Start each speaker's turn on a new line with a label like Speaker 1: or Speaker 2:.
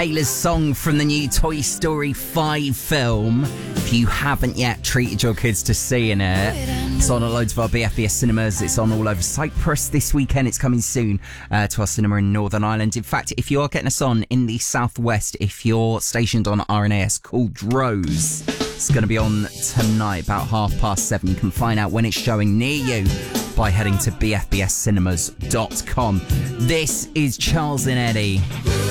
Speaker 1: Taylor's song from the new Toy Story 5 film. If you haven't yet treated your kids to seeing it, it's on loads of our BFBS cinemas. It's on all over Cyprus this weekend. It's coming soon to our cinema in Northern Ireland. In fact, if you're getting us on in the southwest, if you're stationed on RNAS called Rose, it's going to be on tonight about 7:30. You can find out when it's showing near you by heading to bfbscinemas.com. This is Charles and Eddie.